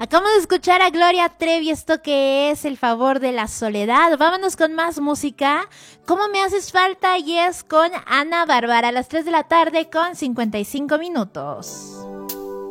Acabamos de escuchar a Gloria Trevi, esto que es El favor de la soledad. Vámonos con más música. ¿Cómo me haces falta? Y es con Ana Bárbara a las 3 de la tarde con 55 minutos.